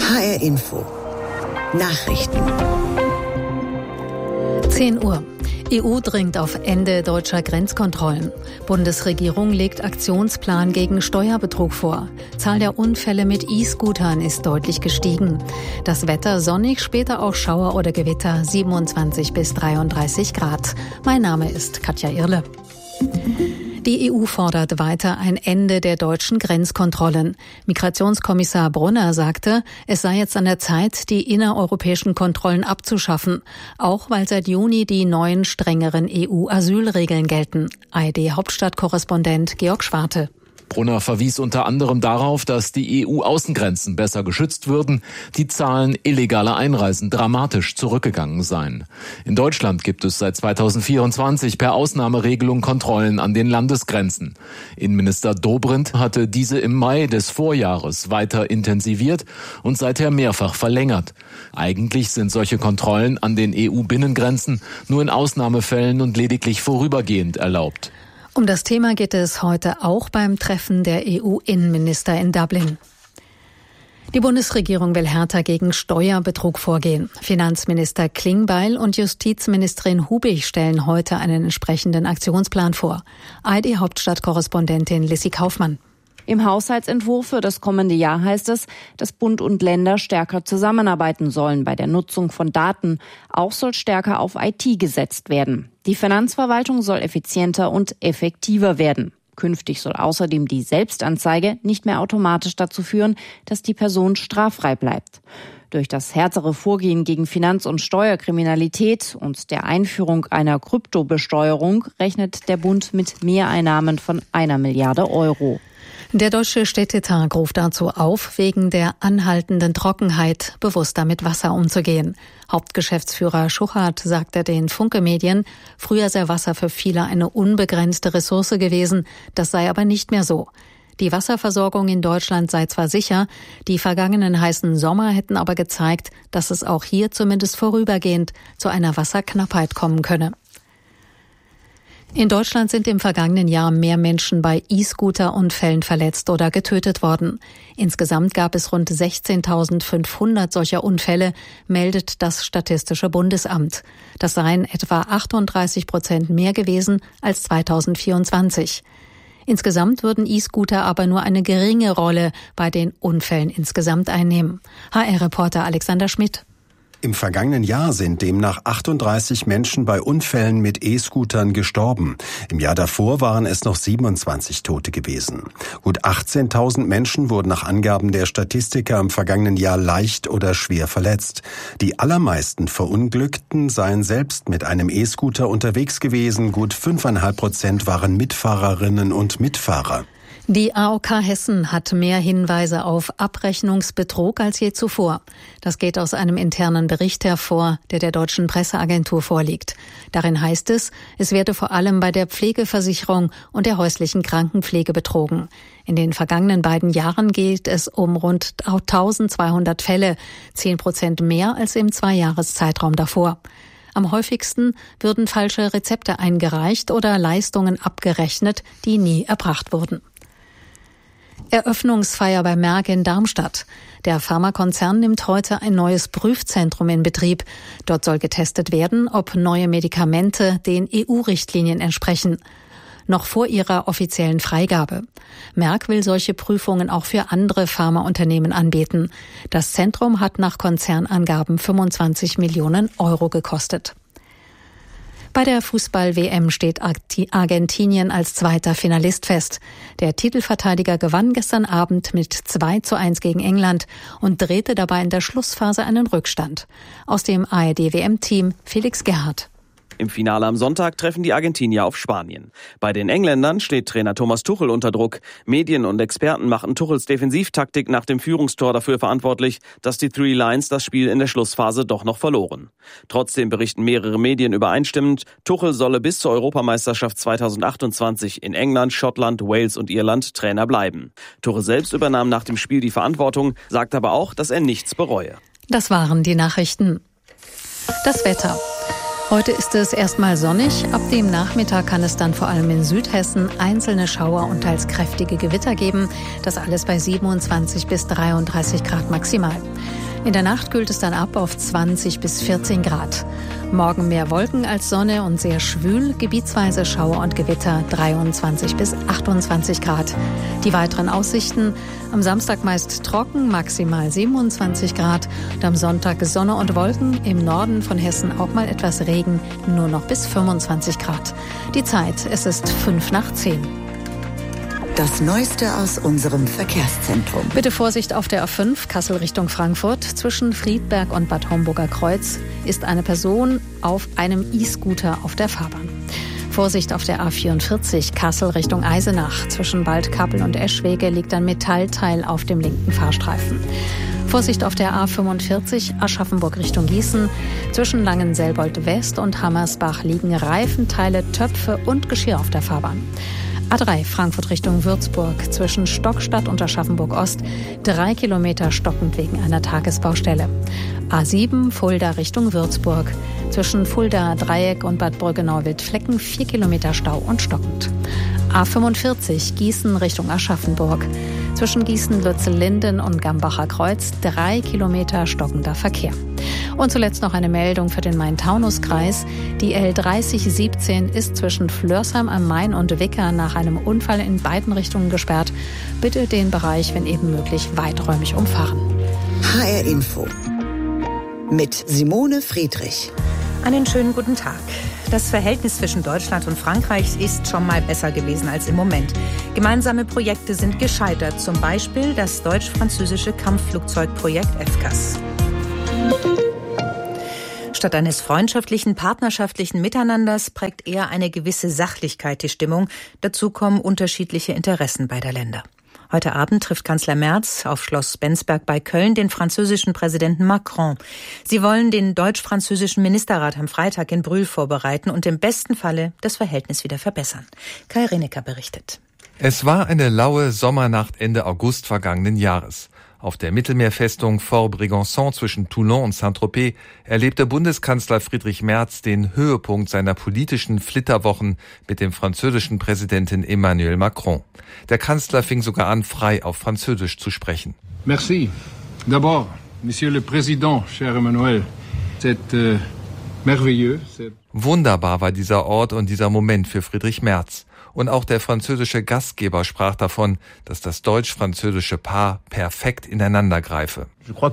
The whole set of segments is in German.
HR Info. Nachrichten. 10 Uhr. EU dringt auf Ende deutscher Grenzkontrollen. Bundesregierung legt Aktionsplan gegen Steuerbetrug vor. Zahl der Unfälle mit E-Scootern ist deutlich gestiegen. Das Wetter sonnig, später auch Schauer oder Gewitter, 27 bis 33 Grad. Mein Name ist Katja Irle. Die EU fordert weiter ein Ende der deutschen Grenzkontrollen. Migrationskommissar Brunner sagte, es sei jetzt an der Zeit, die innereuropäischen Kontrollen abzuschaffen, auch weil seit Juni die neuen, strengeren EU-Asylregeln gelten. ARD-Hauptstadtkorrespondent Georg Schwarte. Brunner verwies unter anderem darauf, dass die EU-Außengrenzen besser geschützt würden, die Zahlen illegaler Einreisen dramatisch zurückgegangen seien. In Deutschland gibt es seit 2024 per Ausnahmeregelung Kontrollen an den Landesgrenzen. Innenminister Dobrindt hatte diese im Mai des Vorjahres weiter intensiviert und seither mehrfach verlängert. Eigentlich sind solche Kontrollen an den EU-Binnengrenzen nur in Ausnahmefällen und lediglich vorübergehend erlaubt. Um das Thema geht es heute auch beim Treffen der EU-Innenminister in Dublin. Die Bundesregierung will härter gegen Steuerbetrug vorgehen. Finanzminister Klingbeil und Justizministerin Hubig stellen heute einen entsprechenden Aktionsplan vor. ARD-Hauptstadtkorrespondentin Lissy Kaufmann. Im Haushaltsentwurf für das kommende Jahr heißt es, dass Bund und Länder stärker zusammenarbeiten sollen bei der Nutzung von Daten. Auch soll stärker auf IT gesetzt werden. Die Finanzverwaltung soll effizienter und effektiver werden. Künftig soll außerdem die Selbstanzeige nicht mehr automatisch dazu führen, dass die Person straffrei bleibt. Durch das härtere Vorgehen gegen Finanz- und Steuerkriminalität und der Einführung einer Kryptobesteuerung rechnet der Bund mit Mehreinnahmen von 1 Milliarde Euro. Der Deutsche Städtetag ruft dazu auf, wegen der anhaltenden Trockenheit bewusster mit Wasser umzugehen. Hauptgeschäftsführer Schuchart sagte den Funke-Medien, früher sei Wasser für viele eine unbegrenzte Ressource gewesen, das sei aber nicht mehr so. Die Wasserversorgung in Deutschland sei zwar sicher, die vergangenen heißen Sommer hätten aber gezeigt, dass es auch hier zumindest vorübergehend zu einer Wasserknappheit kommen könne. In Deutschland sind im vergangenen Jahr mehr Menschen bei E-Scooter-Unfällen verletzt oder getötet worden. Insgesamt gab es rund 16.500 solcher Unfälle, meldet das Statistische Bundesamt. Das seien etwa 38% mehr gewesen als 2024. Insgesamt würden E-Scooter aber nur eine geringe Rolle bei den Unfällen insgesamt einnehmen. HR-Reporter Alexander Schmidt. Im vergangenen Jahr sind demnach 38 Menschen bei Unfällen mit E-Scootern gestorben. Im Jahr davor waren es noch 27 Tote gewesen. Gut 18.000 Menschen wurden nach Angaben der Statistiker im vergangenen Jahr leicht oder schwer verletzt. Die allermeisten Verunglückten seien selbst mit einem E-Scooter unterwegs gewesen. Gut 5,5% waren Mitfahrerinnen und Mitfahrer. Die AOK Hessen hat mehr Hinweise auf Abrechnungsbetrug als je zuvor. Das geht aus einem internen Bericht hervor, der der Deutschen Presseagentur vorliegt. Darin heißt es, es werde vor allem bei der Pflegeversicherung und der häuslichen Krankenpflege betrogen. In den vergangenen beiden Jahren geht es um rund 1200 Fälle, 10% mehr als im 2-Jahres-Zeitraum davor. Am häufigsten würden falsche Rezepte eingereicht oder Leistungen abgerechnet, die nie erbracht wurden. Eröffnungsfeier bei Merck in Darmstadt. Der Pharmakonzern nimmt heute ein neues Prüfzentrum in Betrieb. Dort soll getestet werden, ob neue Medikamente den EU-Richtlinien entsprechen. Noch vor ihrer offiziellen Freigabe. Merck will solche Prüfungen auch für andere Pharmaunternehmen anbieten. Das Zentrum hat nach Konzernangaben 25 Millionen Euro gekostet. Bei der Fußball-WM steht Argentinien als zweiter Finalist fest. Der Titelverteidiger gewann gestern Abend mit 2:1 gegen England und drehte dabei in der Schlussphase einen Rückstand. Aus dem ARD-WM-Team Felix Gerhardt. Im Finale am Sonntag treffen die Argentinier auf Spanien. Bei den Engländern steht Trainer Thomas Tuchel unter Druck. Medien und Experten machen Tuchels Defensivtaktik nach dem Führungstor dafür verantwortlich, dass die Three Lions das Spiel in der Schlussphase doch noch verloren. Trotzdem berichten mehrere Medien übereinstimmend, Tuchel solle bis zur Europameisterschaft 2028 in England, Schottland, Wales und Irland Trainer bleiben. Tuchel selbst übernahm nach dem Spiel die Verantwortung, sagt aber auch, dass er nichts bereue. Das waren die Nachrichten. Das Wetter. Heute ist es erstmal sonnig. Ab dem Nachmittag kann es dann vor allem in Südhessen einzelne Schauer und teils kräftige Gewitter geben. Das alles bei 27 bis 33 Grad maximal. In der Nacht kühlt es dann ab auf 20 bis 14 Grad. Morgen mehr Wolken als Sonne und sehr schwül, gebietsweise Schauer und Gewitter 23 bis 28 Grad. Die weiteren Aussichten: am Samstag meist trocken, maximal 27 Grad. Und am Sonntag Sonne und Wolken, im Norden von Hessen auch mal etwas Regen, nur noch bis 25 Grad. Die Zeit, es ist 5:10. Das Neueste aus unserem Verkehrszentrum. Bitte Vorsicht auf der A5 Kassel Richtung Frankfurt. Zwischen Friedberg und Bad Homburger Kreuz ist eine Person auf einem E-Scooter auf der Fahrbahn. Vorsicht auf der A44 Kassel Richtung Eisenach. Zwischen Waldkappel und Eschwege liegt ein Metallteil auf dem linken Fahrstreifen. Vorsicht auf der A45 Aschaffenburg Richtung Gießen. Zwischen Langenselbold West und Hammersbach liegen Reifenteile, Töpfe und Geschirr auf der Fahrbahn. A3 Frankfurt Richtung Würzburg. Zwischen Stockstadt und Aschaffenburg Ost 3 Kilometer stockend wegen einer Tagesbaustelle. A7 Fulda Richtung Würzburg. Zwischen Fulda Dreieck und Bad Brüggenau-Wildflecken 4 Kilometer Stau und stockend. A45 Gießen Richtung Aschaffenburg. Zwischen Gießen-Lützel-Linden und Gambacher Kreuz 3 Kilometer stockender Verkehr. Und zuletzt noch eine Meldung für den Main-Taunus-Kreis. Die L3017 ist zwischen Flörsheim am Main und Wicker nach einem Unfall in beiden Richtungen gesperrt. Bitte den Bereich, wenn eben möglich, weiträumig umfahren. HR Info mit Simone Friedrich. Einen schönen guten Tag. Das Verhältnis zwischen Deutschland und Frankreich ist schon mal besser gewesen als im Moment. Gemeinsame Projekte sind gescheitert, zum Beispiel das deutsch-französische Kampfflugzeugprojekt FCAS. Statt eines freundschaftlichen, partnerschaftlichen Miteinanders prägt eher eine gewisse Sachlichkeit die Stimmung. Dazu kommen unterschiedliche Interessen beider Länder. Heute Abend trifft Kanzler Merz auf Schloss Bensberg bei Köln den französischen Präsidenten Macron. Sie wollen den deutsch-französischen Ministerrat am Freitag in Brühl vorbereiten und im besten Falle das Verhältnis wieder verbessern. Kai Renecker berichtet. Es war eine laue Sommernacht Ende August vergangenen Jahres. Auf der Mittelmeerfestung Fort Brégançon zwischen Toulon und Saint-Tropez erlebte Bundeskanzler Friedrich Merz den Höhepunkt seiner politischen Flitterwochen mit dem französischen Präsidenten Emmanuel Macron. Der Kanzler fing sogar an, frei auf Französisch zu sprechen. Merci. D'abord, Monsieur le Président, cher Emmanuel, c'est merveilleux. Wunderbar war dieser Ort und dieser Moment für Friedrich Merz. Und auch der französische Gastgeber sprach davon, dass das deutsch-französische Paar perfekt ineinander greife.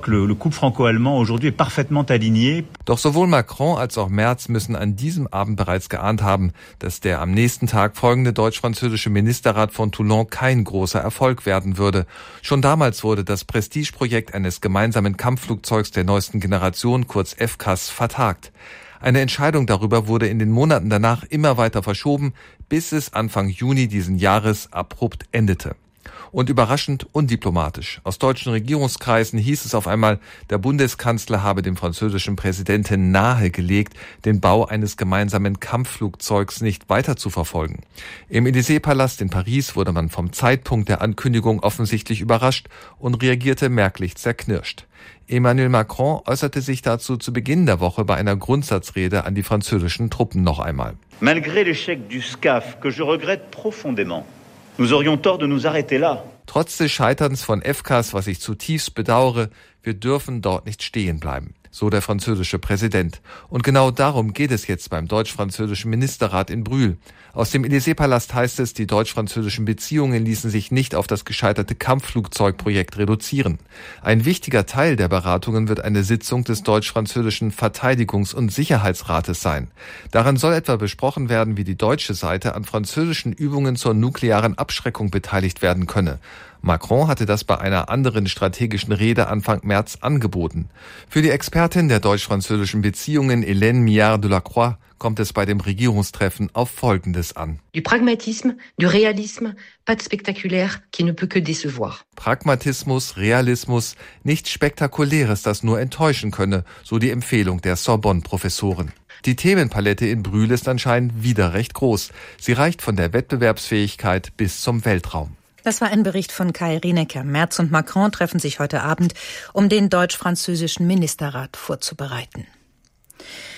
Doch sowohl Macron als auch Merz müssen an diesem Abend bereits geahnt haben, dass der am nächsten Tag folgende deutsch-französische Ministerrat von Toulon kein großer Erfolg werden würde. Schon damals wurde das Prestigeprojekt eines gemeinsamen Kampfflugzeugs der neuesten Generation, kurz FCAS, vertagt. Eine Entscheidung darüber wurde in den Monaten danach immer weiter verschoben, bis es Anfang Juni diesen Jahres abrupt endete. Und überraschend undiplomatisch. Aus deutschen Regierungskreisen hieß es auf einmal, der Bundeskanzler habe dem französischen Präsidenten nahegelegt, den Bau eines gemeinsamen Kampfflugzeugs nicht weiter zu verfolgen. Im Élysée-Palast in Paris wurde man vom Zeitpunkt der Ankündigung offensichtlich überrascht und reagierte merklich zerknirscht. Emmanuel Macron äußerte sich dazu zu Beginn der Woche bei einer Grundsatzrede an die französischen Truppen noch einmal. Malgré l'échec du SCAF, que je regrette profondément, nous aurions tort de nous arrêter là. Trotz des Scheiterns von FCAS, was ich zutiefst bedauere, wir dürfen dort nicht stehen bleiben, so der französische Präsident. Und genau darum geht es jetzt beim deutsch-französischen Ministerrat in Brühl. Aus dem Élysée-Palast heißt es, die deutsch-französischen Beziehungen ließen sich nicht auf das gescheiterte Kampfflugzeugprojekt reduzieren. Ein wichtiger Teil der Beratungen wird eine Sitzung des deutsch-französischen Verteidigungs- und Sicherheitsrates sein. Darin soll etwa besprochen werden, wie die deutsche Seite an französischen Übungen zur nuklearen Abschreckung beteiligt werden könne. Macron hatte das bei einer anderen strategischen Rede Anfang März angeboten. Für die Expertin der deutsch-französischen Beziehungen Hélène Millard-Delacroix kommt es bei dem Regierungstreffen auf Folgendes an. Du Pragmatisme, du Realisme, pas de spectaculaire qui ne peut que décevoir. Pragmatismus, Realismus, nichts Spektakuläres, das nur enttäuschen könne, so die Empfehlung der Sorbonne-Professoren. Die Themenpalette in Brühl ist anscheinend wieder recht groß. Sie reicht von der Wettbewerbsfähigkeit bis zum Weltraum. Das war ein Bericht von Kai Renecker. Merz und Macron treffen sich heute Abend, um den deutsch-französischen Ministerrat vorzubereiten.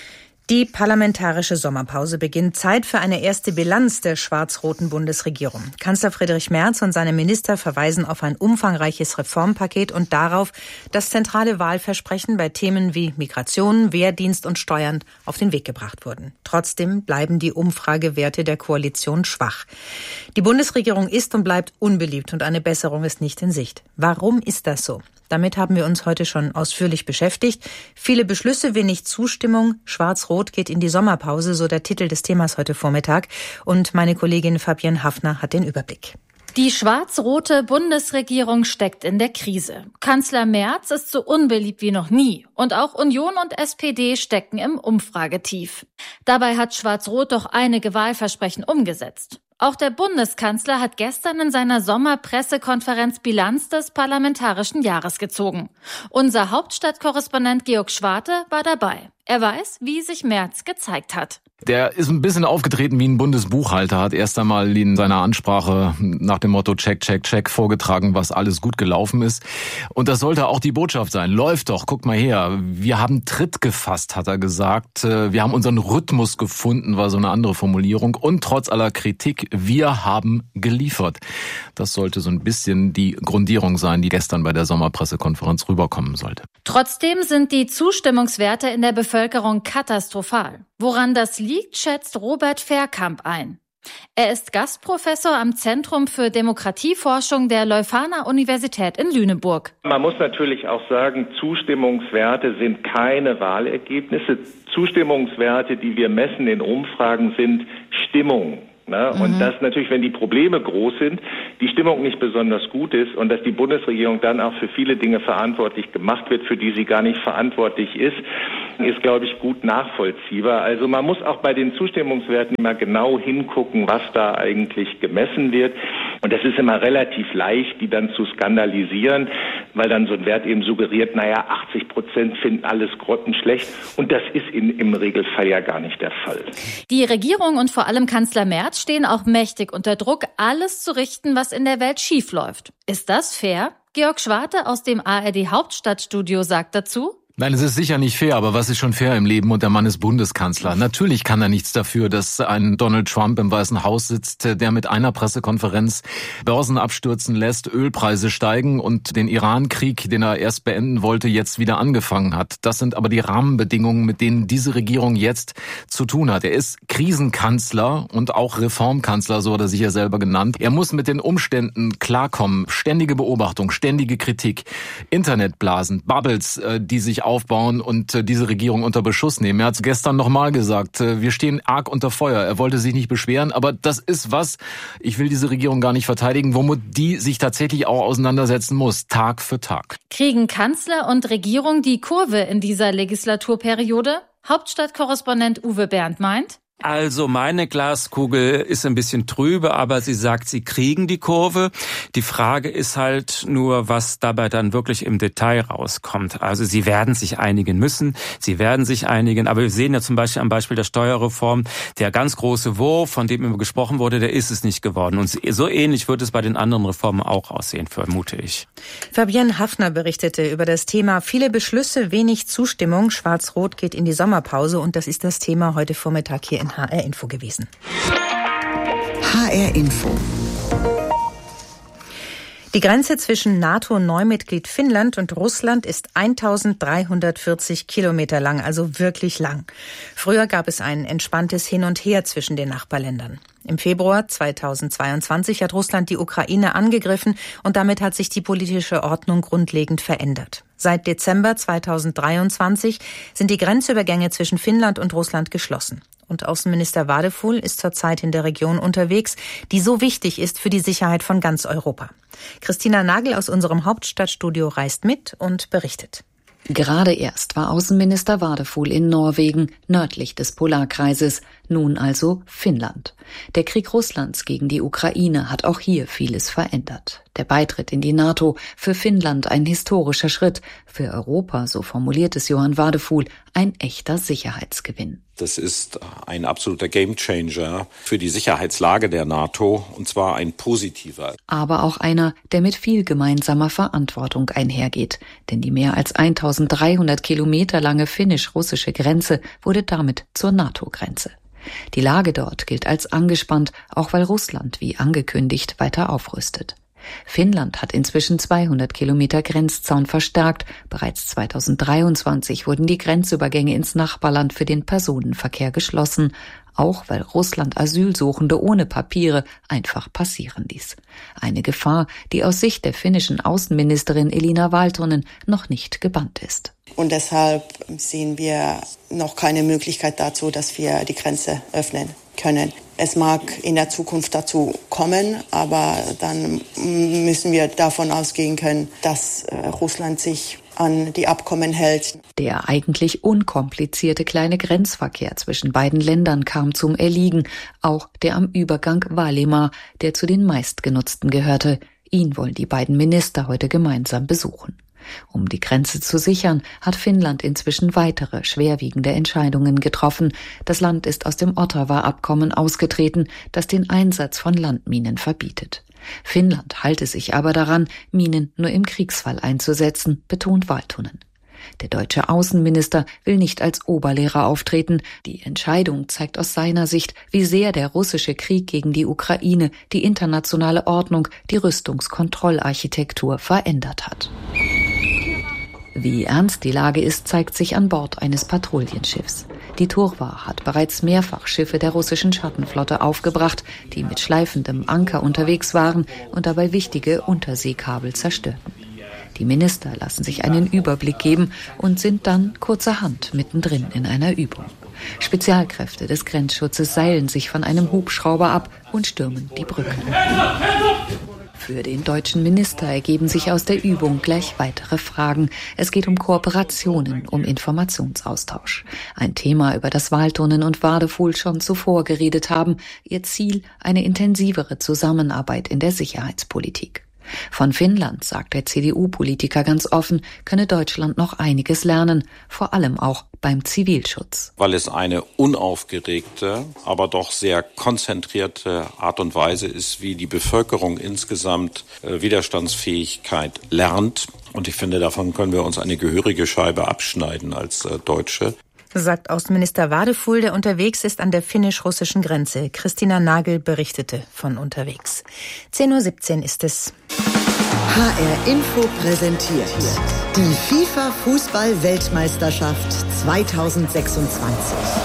Die parlamentarische Sommerpause beginnt. Zeit für eine erste Bilanz der schwarz-roten Bundesregierung. Kanzler Friedrich Merz und seine Minister verweisen auf ein umfangreiches Reformpaket und darauf, dass zentrale Wahlversprechen bei Themen wie Migration, Wehrdienst und Steuern auf den Weg gebracht wurden. Trotzdem bleiben die Umfragewerte der Koalition schwach. Die Bundesregierung ist und bleibt unbeliebt und eine Besserung ist nicht in Sicht. Warum ist das so? Damit haben wir uns heute schon ausführlich beschäftigt. Viele Beschlüsse, wenig Zustimmung. Schwarz-Rot geht in die Sommerpause, so der Titel des Themas heute Vormittag. Und meine Kollegin Fabienne Haffner hat den Überblick. Die schwarz-rote Bundesregierung steckt in der Krise. Kanzler Merz ist so unbeliebt wie noch nie. Und auch Union und SPD stecken im Umfragetief. Dabei hat Schwarz-Rot doch einige Wahlversprechen umgesetzt. Auch der Bundeskanzler hat gestern in seiner Sommerpressekonferenz Bilanz des parlamentarischen Jahres gezogen. Unser Hauptstadtkorrespondent Georg Schwarte war dabei. Er weiß, wie sich Merz gezeigt hat. Der ist ein bisschen aufgetreten wie ein Bundesbuchhalter, hat erst einmal in seiner Ansprache nach dem Motto Check, Check, Check vorgetragen, was alles gut gelaufen ist. Und das sollte auch die Botschaft sein. Läuft doch, guck mal her. Wir haben Tritt gefasst, hat er gesagt. Wir haben unseren Rhythmus gefunden, war so eine andere Formulierung. Und trotz aller Kritik, wir haben geliefert. Das sollte so ein bisschen die Grundierung sein, die gestern bei der Sommerpressekonferenz rüberkommen sollte. Trotzdem sind die Zustimmungswerte in der Bevölkerung katastrophal. Woran das liegt, schätzt Robert Verkamp ein. Er ist Gastprofessor am Zentrum für Demokratieforschung der Leuphana-Universität in Lüneburg. Man muss natürlich auch sagen, Zustimmungswerte sind keine Wahlergebnisse. Zustimmungswerte, die wir messen in Umfragen, sind Stimmung. Und dass natürlich, wenn die Probleme groß sind, die Stimmung nicht besonders gut ist und dass die Bundesregierung dann auch für viele Dinge verantwortlich gemacht wird, für die sie gar nicht verantwortlich ist, glaube ich, gut nachvollziehbar. Also man muss auch bei den Zustimmungswerten immer genau hingucken, was da eigentlich gemessen wird. Und das ist immer relativ leicht, die dann zu skandalisieren, weil dann so ein Wert eben suggeriert, 80% finden alles grottenschlecht. Und das ist im Regelfall ja gar nicht der Fall. Die Regierung und vor allem Kanzler Merz stehen auch mächtig unter Druck, alles zu richten, was in der Welt schiefläuft. Ist das fair? Georg Schwarte aus dem ARD Hauptstadtstudio sagt dazu: Nein, es ist sicher nicht fair, aber was ist schon fair im Leben? Und der Mann ist Bundeskanzler. Natürlich kann er nichts dafür, dass ein Donald Trump im Weißen Haus sitzt, der mit einer Pressekonferenz Börsen abstürzen lässt, Ölpreise steigen und den Iran-Krieg, den er erst beenden wollte, jetzt wieder angefangen hat. Das sind aber die Rahmenbedingungen, mit denen diese Regierung jetzt zu tun hat. Er ist Krisenkanzler und auch Reformkanzler, so hat er sich ja selber genannt. Er muss mit den Umständen klarkommen. Ständige Beobachtung, ständige Kritik, Internetblasen, Bubbles, die sich aufbauen und diese Regierung unter Beschuss nehmen. Er hat es gestern nochmal gesagt, wir stehen arg unter Feuer. Er wollte sich nicht beschweren, aber das ist was, ich will diese Regierung gar nicht verteidigen, womit die sich tatsächlich auch auseinandersetzen muss, Tag für Tag. Kriegen Kanzler und Regierung die Kurve in dieser Legislaturperiode? Hauptstadtkorrespondent Uwe Bernd meint: Also meine Glaskugel ist ein bisschen trübe, aber sie sagt, sie kriegen die Kurve. Die Frage ist halt nur, was dabei dann wirklich im Detail rauskommt. Also sie werden sich einigen müssen, sie werden sich einigen, aber wir sehen ja zum Beispiel am Beispiel der Steuerreform, der ganz große Wurf, von dem immer gesprochen wurde, der ist es nicht geworden. Und so ähnlich wird es bei den anderen Reformen auch aussehen, vermute ich. Fabienne Haffner berichtete über das Thema viele Beschlüsse, wenig Zustimmung. Schwarz-Rot geht in die Sommerpause und das ist das Thema heute Vormittag hier in HR Info gewesen. HR Info. Die Grenze zwischen NATO-Neumitglied Finnland und Russland ist 1340 Kilometer lang, also wirklich lang. Früher gab es ein entspanntes Hin und Her zwischen den Nachbarländern. Im Februar 2022 hat Russland die Ukraine angegriffen und damit hat sich die politische Ordnung grundlegend verändert. Seit Dezember 2023 sind die Grenzübergänge zwischen Finnland und Russland geschlossen. Und Außenminister Wadefuhl ist zurzeit in der Region unterwegs, die so wichtig ist für die Sicherheit von ganz Europa. Christina Nagel aus unserem Hauptstadtstudio reist mit und berichtet. Gerade erst war Außenminister Wadefuhl in Norwegen, nördlich des Polarkreises, nun also Finnland. Der Krieg Russlands gegen die Ukraine hat auch hier vieles verändert. Der Beitritt in die NATO, für Finnland ein historischer Schritt, für Europa, so formuliert es Johann Wadefuhl, ein echter Sicherheitsgewinn. Das ist ein absoluter Gamechanger für die Sicherheitslage der NATO, und zwar ein positiver. Aber auch einer, der mit viel gemeinsamer Verantwortung einhergeht. Denn die mehr als 1300 Kilometer lange finnisch-russische Grenze wurde damit zur NATO-Grenze. Die Lage dort gilt als angespannt, auch weil Russland, wie angekündigt, weiter aufrüstet. Finnland hat inzwischen 200 Kilometer Grenzzaun verstärkt. Bereits 2023 wurden die Grenzübergänge ins Nachbarland für den Personenverkehr geschlossen, auch weil Russland Asylsuchende ohne Papiere einfach passieren ließ. Eine Gefahr, die aus Sicht der finnischen Außenministerin Elina Valtonen noch nicht gebannt ist. Und deshalb sehen wir noch keine Möglichkeit dazu, dass wir die Grenze öffnen können. Es mag in der Zukunft dazu kommen, aber dann müssen wir davon ausgehen können, dass Russland sich an die Abkommen hält. Der eigentlich unkomplizierte kleine Grenzverkehr zwischen beiden Ländern kam zum Erliegen, auch der am Übergang Vaalimaa, der zu den meistgenutzten gehörte. Ihn wollen die beiden Minister heute gemeinsam besuchen. Um die Grenze zu sichern, hat Finnland inzwischen weitere schwerwiegende Entscheidungen getroffen. Das Land ist aus dem Ottawa-Abkommen ausgetreten, das den Einsatz von Landminen verbietet. Finnland halte sich aber daran, Minen nur im Kriegsfall einzusetzen, betont Valtonen. Der deutsche Außenminister will nicht als Oberlehrer auftreten. Die Entscheidung zeigt aus seiner Sicht, wie sehr der russische Krieg gegen die Ukraine die internationale Ordnung, die Rüstungskontrollarchitektur verändert hat. Wie ernst die Lage ist, zeigt sich an Bord eines Patrouillenschiffs. Die Turwa hat bereits mehrfach Schiffe der russischen Schattenflotte aufgebracht, die mit schleifendem Anker unterwegs waren und dabei wichtige Unterseekabel zerstörten. Die Minister lassen sich einen Überblick geben und sind dann kurzerhand mittendrin in einer Übung. Spezialkräfte des Grenzschutzes seilen sich von einem Hubschrauber ab und stürmen die Brücke. Für den deutschen Minister ergeben sich aus der Übung gleich weitere Fragen. Es geht um Kooperationen, um Informationsaustausch. Ein Thema, über das Valtonen und Wadefuhl schon zuvor geredet haben. Ihr Ziel, eine intensivere Zusammenarbeit in der Sicherheitspolitik. Von Finnland, sagt der CDU-Politiker ganz offen, könne Deutschland noch einiges lernen, vor allem auch beim Zivilschutz. Weil es eine unaufgeregte, aber doch sehr konzentrierte Art und Weise ist, wie die Bevölkerung insgesamt Widerstandsfähigkeit lernt. Und ich finde, davon können wir uns eine gehörige Scheibe abschneiden als Deutsche. Sagt Außenminister Wadefuhl, der unterwegs ist an der finnisch-russischen Grenze. Christina Nagel berichtete von unterwegs. 10:17 Uhr ist es. HR Info präsentiert die FIFA-Fußball-Weltmeisterschaft 2026.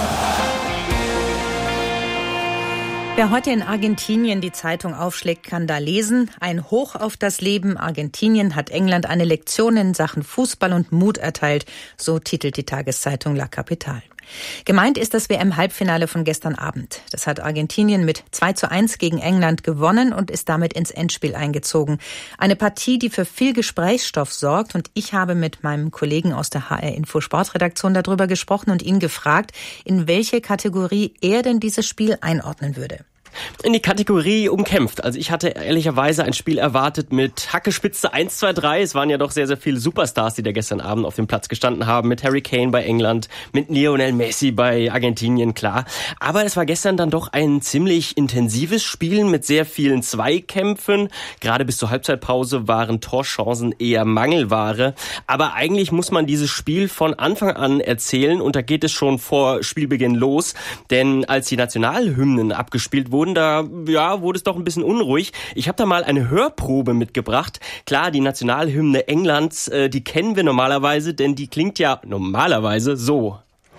Wer heute in Argentinien die Zeitung aufschlägt, kann da lesen: Ein Hoch auf das Leben. Argentinien hat England eine Lektion in Sachen Fußball und Mut erteilt. So titelt die Tageszeitung La Capital. Gemeint ist das WM-Halbfinale von gestern Abend. Das hat Argentinien mit 2:1 gegen England gewonnen und ist damit ins Endspiel eingezogen. Eine Partie, die für viel Gesprächsstoff sorgt. Und ich habe mit meinem Kollegen aus der HR Info Sportredaktion darüber gesprochen und ihn gefragt, in welche Kategorie er denn dieses Spiel einordnen würde. In die Kategorie umkämpft. Also ich hatte ehrlicherweise ein Spiel erwartet mit Hackespitze 1, 2, 3. Es waren ja doch sehr, sehr viele Superstars, die da gestern Abend auf dem Platz gestanden haben. Mit Harry Kane bei England, mit Lionel Messi bei Argentinien, klar. Aber es war gestern dann doch ein ziemlich intensives Spiel mit sehr vielen Zweikämpfen. Gerade bis zur Halbzeitpause waren Torchancen eher Mangelware. Aber eigentlich muss man dieses Spiel von Anfang an erzählen. Und da geht es schon vor Spielbeginn los. Denn als die Nationalhymnen abgespielt wurden, wurde es doch ein bisschen unruhig. Ich habe da mal eine Hörprobe mitgebracht. Klar, die Nationalhymne Englands, die kennen wir normalerweise, denn die klingt ja normalerweise so.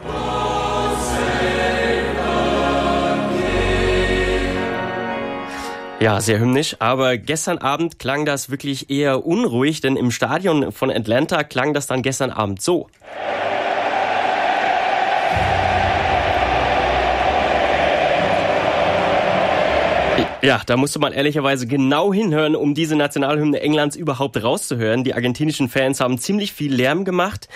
Ja, sehr hymnisch, aber gestern Abend klang das wirklich eher unruhig, denn im Stadion von Atlanta klang das dann gestern Abend so. Ja, da musste man ehrlicherweise genau hinhören, um diese Nationalhymne Englands überhaupt rauszuhören. Die argentinischen Fans haben ziemlich viel Lärm gemacht.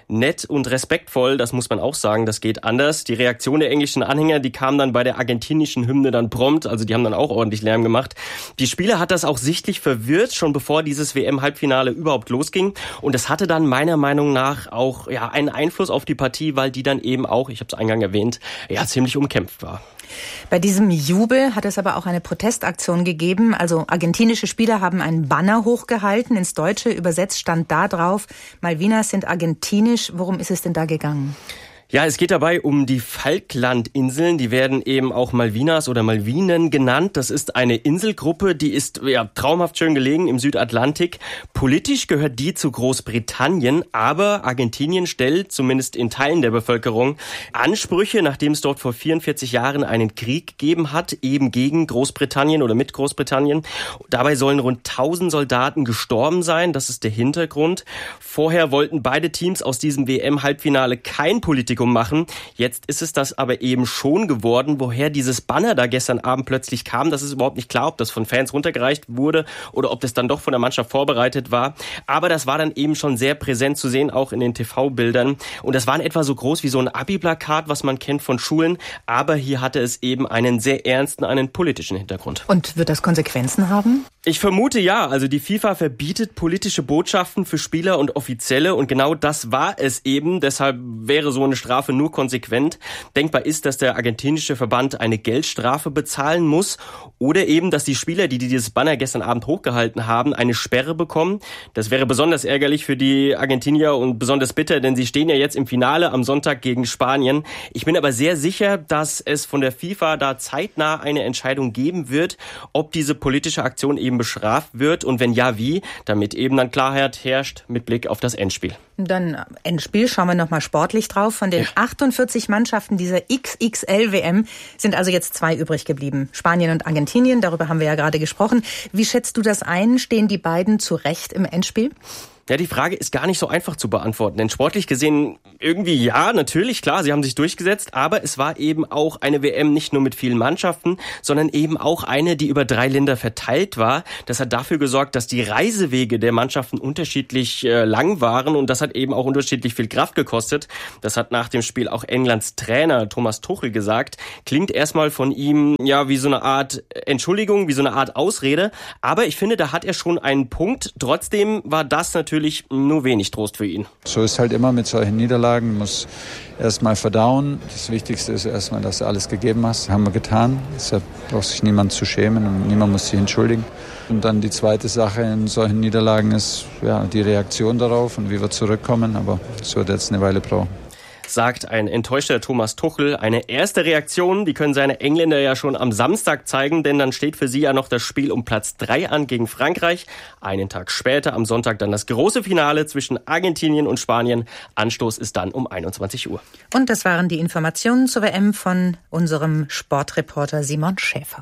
nett und respektvoll, das muss man auch sagen, das geht anders. Die Reaktion der englischen Anhänger, die kam dann bei der argentinischen Hymne dann prompt, also die haben dann auch ordentlich Lärm gemacht. Die Spieler hat das auch sichtlich verwirrt, schon bevor dieses WM-Halbfinale überhaupt losging. Und es hatte dann meiner Meinung nach auch einen Einfluss auf die Partie, weil die dann eben auch, ich habe es eingangs erwähnt, ziemlich umkämpft war. Bei diesem Jubel hat es aber auch eine Protestaktion gegeben. Also argentinische Spieler haben einen Banner hochgehalten. Ins Deutsche übersetzt stand da drauf: Malvinas sind argentinisch. Worum ist es denn da gegangen? Ja, es geht dabei um die Falklandinseln. Die werden eben auch Malvinas oder Malvinen genannt. Das ist eine Inselgruppe, die ist traumhaft schön gelegen im Südatlantik. Politisch gehört die zu Großbritannien, aber Argentinien stellt, zumindest in Teilen der Bevölkerung, Ansprüche, nachdem es dort vor 44 Jahren einen Krieg gegeben hat, eben gegen Großbritannien oder mit Großbritannien. Dabei sollen rund 1000 Soldaten gestorben sein. Das ist der Hintergrund. Vorher wollten beide Teams aus diesem WM-Halbfinale kein Politikum machen. Jetzt ist es das aber eben schon geworden. Woher dieses Banner da gestern Abend plötzlich kam, das ist überhaupt nicht klar, ob das von Fans runtergereicht wurde oder ob das dann doch von der Mannschaft vorbereitet war. Aber das war dann eben schon sehr präsent zu sehen, auch in den TV-Bildern. Und das war in etwa so groß wie so ein Abi-Plakat, was man kennt von Schulen. Aber hier hatte es eben einen sehr ernsten, einen politischen Hintergrund. Und wird das Konsequenzen haben? Ich vermute ja. Also die FIFA verbietet politische Botschaften für Spieler und Offizielle. Und genau das war es eben. Deshalb wäre so eine Strafe nur konsequent. Denkbar ist, dass der argentinische Verband eine Geldstrafe bezahlen muss oder eben, dass die Spieler, die dieses Banner gestern Abend hochgehalten haben, eine Sperre bekommen. Das wäre besonders ärgerlich für die Argentinier und besonders bitter, denn sie stehen ja jetzt im Finale am Sonntag gegen Spanien. Ich bin aber sehr sicher, dass es von der FIFA da zeitnah eine Entscheidung geben wird, ob diese politische Aktion eben bestraft wird und wenn ja, wie, damit eben dann Klarheit herrscht mit Blick auf das Endspiel. Dann Endspiel, schauen wir nochmal sportlich drauf. Von den 48 Mannschaften dieser XXL-WM sind also jetzt 2 übrig geblieben. Spanien und Argentinien, darüber haben wir ja gerade gesprochen. Wie schätzt du das ein? Stehen die beiden zu Recht im Endspiel? Ja, die Frage ist gar nicht so einfach zu beantworten, denn sportlich gesehen irgendwie ja, natürlich, klar, sie haben sich durchgesetzt, aber es war eben auch eine WM nicht nur mit vielen Mannschaften, sondern eben auch eine, die über 3 Länder verteilt war. Das hat dafür gesorgt, dass die Reisewege der Mannschaften unterschiedlich lang waren und das hat eben auch unterschiedlich viel Kraft gekostet. Das hat nach dem Spiel auch Englands Trainer Thomas Tuchel gesagt. Klingt erstmal von ihm ja wie so eine Art Entschuldigung, wie so eine Art Ausrede, aber ich finde, da hat er schon einen Punkt. Trotzdem war das natürlich nur wenig Trost für ihn. So ist halt immer mit solchen Niederlagen, muss erstmal verdauen. Das Wichtigste ist erstmal, dass du alles gegeben hast. Das haben wir getan. Deshalb braucht sich niemand zu schämen und niemand muss sich entschuldigen. Und dann die zweite Sache in solchen Niederlagen ist die Reaktion darauf und wie wir zurückkommen. Aber es wird jetzt eine Weile brauchen. Sagt ein enttäuschter Thomas Tuchel. Eine erste Reaktion, die können seine Engländer ja schon am Samstag zeigen, denn dann steht für sie ja noch das Spiel um Platz 3 an gegen Frankreich. Einen Tag später, am Sonntag, dann das große Finale zwischen Argentinien und Spanien. Anstoß ist dann um 21 Uhr. Und das waren die Informationen zur WM von unserem Sportreporter Simon Schäfer.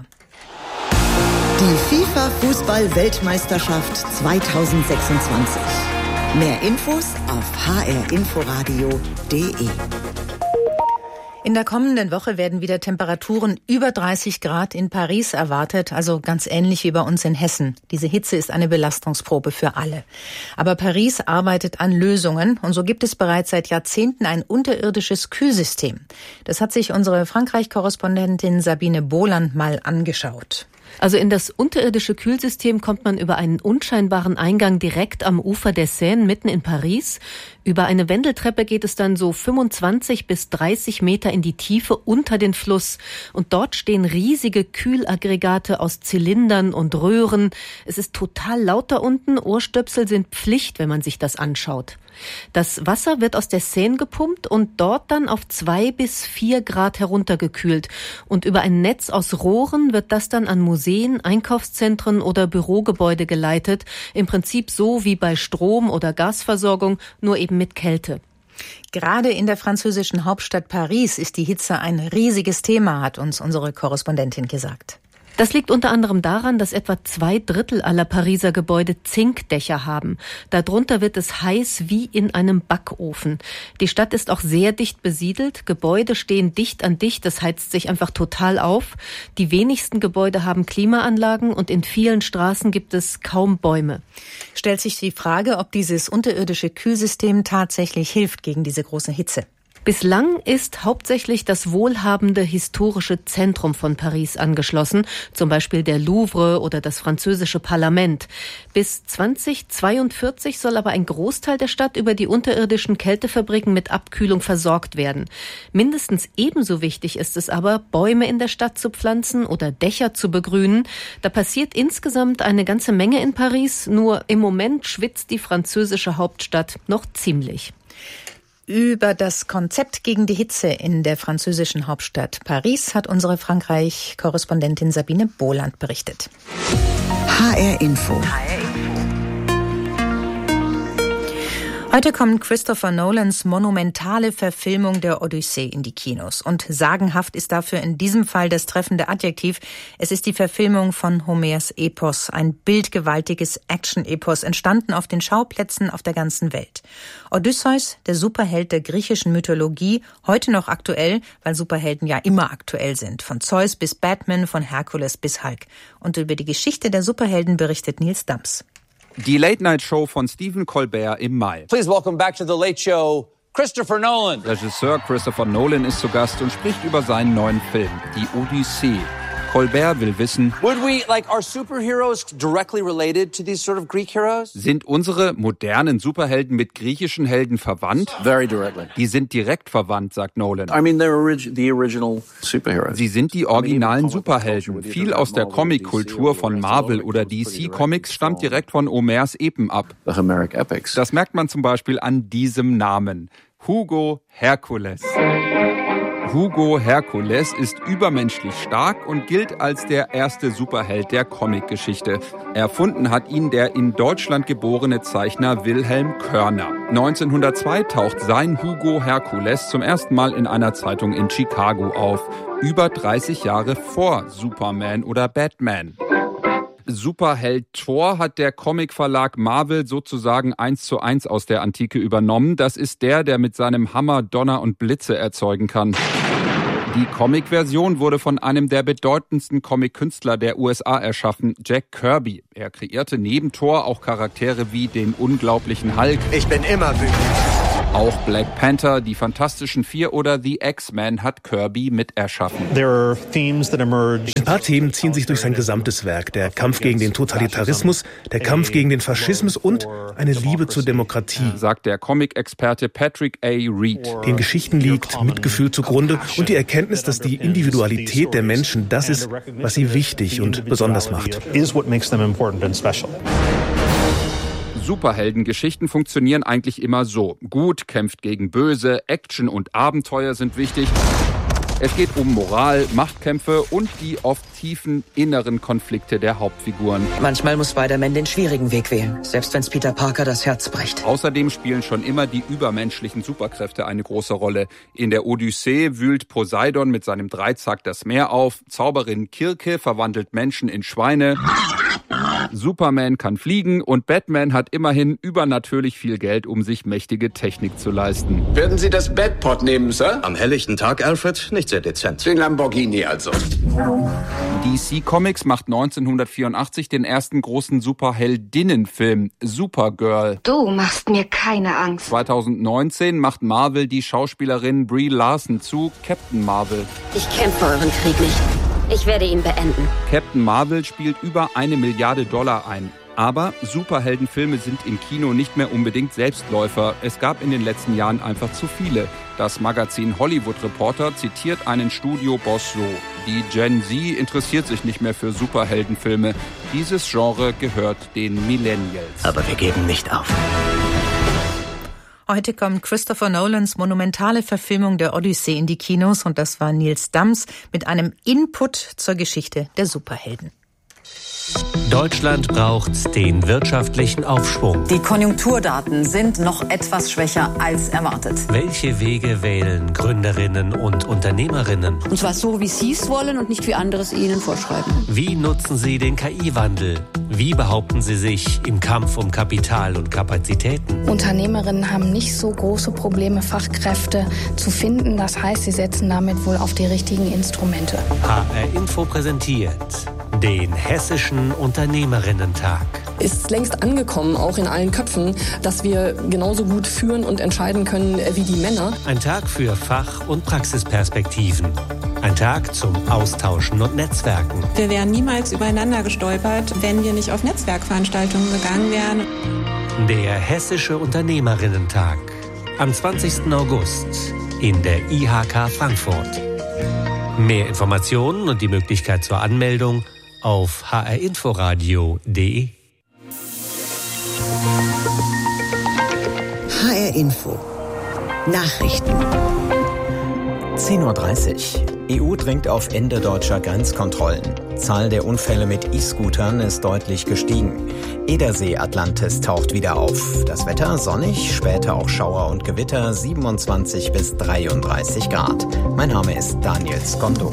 Die FIFA-Fußball-Weltmeisterschaft 2026. Mehr Infos auf hrinforadio.de. In der kommenden Woche werden wieder Temperaturen über 30 Grad in Paris erwartet, also ganz ähnlich wie bei uns in Hessen. Diese Hitze ist eine Belastungsprobe für alle. Aber Paris arbeitet an Lösungen und so gibt es bereits seit Jahrzehnten ein unterirdisches Kühlsystem. Das hat sich unsere Frankreich-Korrespondentin Sabine Bohland mal angeschaut. Also in das unterirdische Kühlsystem kommt man über einen unscheinbaren Eingang direkt am Ufer der Seine, mitten in Paris. Über eine Wendeltreppe geht es dann so 25 bis 30 Meter in die Tiefe unter den Fluss. Und dort stehen riesige Kühlaggregate aus Zylindern und Röhren. Es ist total laut da unten. Ohrstöpsel sind Pflicht, wenn man sich das anschaut. Das Wasser wird aus der Seine gepumpt und dort dann auf 2 bis 4 Grad heruntergekühlt. Und über ein Netz aus Rohren wird das dann an Museen, Einkaufszentren oder Bürogebäude geleitet. Im Prinzip so wie bei Strom- oder Gasversorgung, nur eben mit Kälte. Gerade in der französischen Hauptstadt Paris ist die Hitze ein riesiges Thema, hat uns unsere Korrespondentin gesagt. Das liegt unter anderem daran, dass etwa 2/3 aller Pariser Gebäude Zinkdächer haben. Darunter wird es heiß wie in einem Backofen. Die Stadt ist auch sehr dicht besiedelt. Gebäude stehen dicht an dicht. Das heizt sich einfach total auf. Die wenigsten Gebäude haben Klimaanlagen und in vielen Straßen gibt es kaum Bäume. Stellt sich die Frage, ob dieses unterirdische Kühlsystem tatsächlich hilft gegen diese große Hitze. Bislang ist hauptsächlich das wohlhabende historische Zentrum von Paris angeschlossen, zum Beispiel der Louvre oder das französische Parlament. Bis 2042 soll aber ein Großteil der Stadt über die unterirdischen Kältefabriken mit Abkühlung versorgt werden. Mindestens ebenso wichtig ist es aber, Bäume in der Stadt zu pflanzen oder Dächer zu begrünen. Da passiert insgesamt eine ganze Menge in Paris, nur im Moment schwitzt die französische Hauptstadt noch ziemlich. Über das Konzept gegen die Hitze in der französischen Hauptstadt Paris hat unsere Frankreich-Korrespondentin Sabine Bohland berichtet. HR Info. Heute kommt Christopher Nolans monumentale Verfilmung der Odyssee in die Kinos. Und sagenhaft ist dafür in diesem Fall das treffende Adjektiv. Es ist die Verfilmung von Homers Epos, ein bildgewaltiges Action-Epos, entstanden auf den Schauplätzen auf der ganzen Welt. Odysseus, der Superheld der griechischen Mythologie, heute noch aktuell, weil Superhelden ja immer aktuell sind. Von Zeus bis Batman, von Herkules bis Hulk. Und über die Geschichte der Superhelden berichtet Nils Dams. Die Late-Night-Show von Stephen Colbert im Mai. Please welcome back to the Late Show, Christopher Nolan. Regisseur Christopher Nolan ist zu Gast und spricht über seinen neuen Film, die Odyssee. Colbert will wissen, are superheroes directly related to these sort of Greek heroes? Sind unsere modernen Superhelden mit griechischen Helden verwandt? Very directly. Die sind direkt verwandt, sagt Nolan. I mean, they're the original superheroes. Sie sind die originalen Superhelden. Viel aus der Comic-Kultur von Marvel oder DC Comics stammt direkt von Homers Epen ab. The Homeric Epics. Das merkt man zum Beispiel an diesem Namen. Hugo Herkules. Hugo Herkules ist übermenschlich stark und gilt als der erste Superheld der Comicgeschichte. Erfunden hat ihn der in Deutschland geborene Zeichner Wilhelm Körner. 1902 taucht sein Hugo Herkules zum ersten Mal in einer Zeitung in Chicago auf. Über 30 Jahre vor Superman oder Batman. Superheld Thor hat der Comicverlag Marvel sozusagen 1:1 aus der Antike übernommen. Das ist der mit seinem Hammer Donner und Blitze erzeugen kann. Die Comic-Version wurde von einem der bedeutendsten Comic-Künstler der USA erschaffen, Jack Kirby. Er kreierte neben Thor auch Charaktere wie den unglaublichen Hulk. Ich bin immer wütend. Auch Black Panther, die Fantastischen Vier oder The X-Men hat Kirby mit erschaffen. Ein paar Themen ziehen sich durch sein gesamtes Werk. Der Kampf gegen den Totalitarismus, der Kampf gegen den Faschismus und eine Liebe zur Demokratie, sagt der Comic-Experte Patrick A. Reed. Den Geschichten liegt Mitgefühl zugrunde und die Erkenntnis, dass die Individualität der Menschen das ist, was sie wichtig und besonders macht. Superheldengeschichten funktionieren eigentlich immer so. Gut kämpft gegen Böse, Action und Abenteuer sind wichtig. Es geht um Moral, Machtkämpfe und die oft tiefen inneren Konflikte der Hauptfiguren. Manchmal muss Spider-Man den schwierigen Weg wählen, selbst wenn es Peter Parker das Herz bricht. Außerdem spielen schon immer die übermenschlichen Superkräfte eine große Rolle. In der Odyssee wühlt Poseidon mit seinem Dreizack das Meer auf, Zauberin Kirke verwandelt Menschen in Schweine, Superman kann fliegen und Batman hat immerhin übernatürlich viel Geld, um sich mächtige Technik zu leisten. Werden Sie das Batpod nehmen, Sir? Am helllichten Tag, Alfred, nicht sehr dezent. Den Lamborghini also. DC Comics macht 1984 den ersten großen Superheldinnenfilm, Supergirl. Du machst mir keine Angst. 2019 macht Marvel die Schauspielerin Brie Larson zu Captain Marvel. Ich kämpfe euren Krieg nicht. Ich werde ihn beenden. Captain Marvel spielt über $1 Milliarde ein. Aber Superheldenfilme sind im Kino nicht mehr unbedingt Selbstläufer. Es gab in den letzten Jahren einfach zu viele. Das Magazin Hollywood Reporter zitiert einen Studioboss so: Die Gen Z interessiert sich nicht mehr für Superheldenfilme. Dieses Genre gehört den Millennials. Aber wir geben nicht auf. Heute kommt Christopher Nolans monumentale Verfilmung der Odyssee in die Kinos und das war Nils Dams mit einem Input zur Geschichte der Superhelden. Deutschland braucht den wirtschaftlichen Aufschwung. Die Konjunkturdaten sind noch etwas schwächer als erwartet. Welche Wege wählen Gründerinnen und Unternehmerinnen? Und zwar so, wie Sie es wollen und nicht wie andere es Ihnen vorschreiben. Wie nutzen Sie den KI-Wandel? Wie behaupten Sie sich im Kampf um Kapital und Kapazitäten? Unternehmerinnen haben nicht so große Probleme, Fachkräfte zu finden. Das heißt, sie setzen damit wohl auf die richtigen Instrumente. HR Info präsentiert den Hessischen Unternehmerinnen-Tag. Ist längst angekommen, auch in allen Köpfen, dass wir genauso gut führen und entscheiden können wie die Männer. Ein Tag für Fach- und Praxisperspektiven. Ein Tag zum Austauschen und Netzwerken. Wir wären niemals übereinander gestolpert, wenn wir nicht auf Netzwerkveranstaltungen gegangen wären. Der Hessische Unternehmerinnen-Tag am 20. August in der IHK Frankfurt. Mehr Informationen und die Möglichkeit zur Anmeldung auf hrinforadio.de. HR Info. Nachrichten. 10:30 Uhr. EU drängt auf Ende deutscher Grenzkontrollen. Zahl der Unfälle mit E-Scootern ist deutlich gestiegen. Edersee Atlantis taucht wieder auf. Das Wetter sonnig, später auch Schauer und Gewitter, 27 bis 33 Grad. Mein Name ist Daniel Skondo.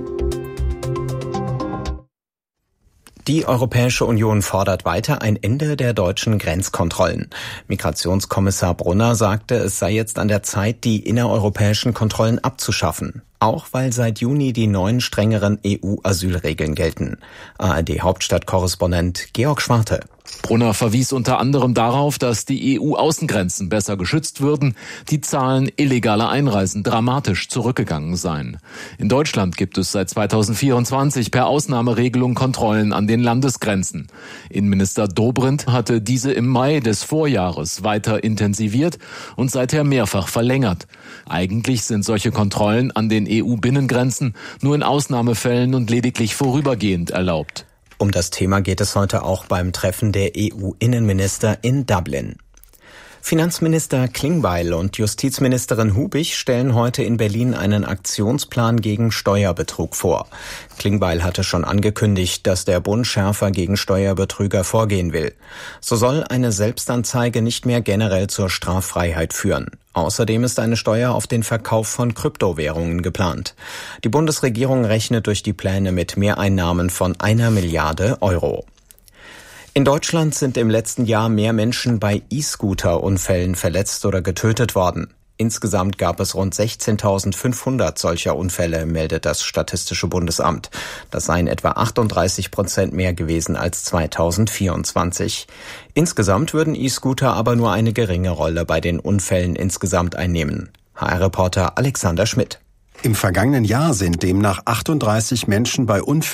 Die Europäische Union fordert weiter ein Ende der deutschen Grenzkontrollen. Migrationskommissar Brunner sagte, es sei jetzt an der Zeit, die innereuropäischen Kontrollen abzuschaffen. Auch weil seit Juni die neuen strengeren EU-Asylregeln gelten. ARD-Hauptstadtkorrespondent Georg Schwarte. Brunner verwies unter anderem darauf, dass die EU-Außengrenzen besser geschützt würden, die Zahlen illegaler Einreisen dramatisch zurückgegangen seien. In Deutschland gibt es seit 2024 per Ausnahmeregelung Kontrollen an den Landesgrenzen. Innenminister Dobrindt hatte diese im Mai des Vorjahres weiter intensiviert und seither mehrfach verlängert. Eigentlich sind solche Kontrollen an den EU-Binnengrenzen nur in Ausnahmefällen und lediglich vorübergehend erlaubt. Um das Thema geht es heute auch beim Treffen der EU-Innenminister in Dublin. Finanzminister Klingbeil und Justizministerin Hubig stellen heute in Berlin einen Aktionsplan gegen Steuerbetrug vor. Klingbeil hatte schon angekündigt, dass der Bund schärfer gegen Steuerbetrüger vorgehen will. So soll eine Selbstanzeige nicht mehr generell zur Straffreiheit führen. Außerdem ist eine Steuer auf den Verkauf von Kryptowährungen geplant. Die Bundesregierung rechnet durch die Pläne mit Mehreinnahmen von 1 Milliarde Euro. In Deutschland sind im letzten Jahr mehr Menschen bei E-Scooter-Unfällen verletzt oder getötet worden. Insgesamt gab es rund 16.500 solcher Unfälle, meldet das Statistische Bundesamt. Das seien etwa 38% mehr gewesen als 2024. Insgesamt würden E-Scooter aber nur eine geringe Rolle bei den Unfällen insgesamt einnehmen. HR-Reporter Alexander Schmidt. Im vergangenen Jahr sind demnach 38 Menschen bei Unfällen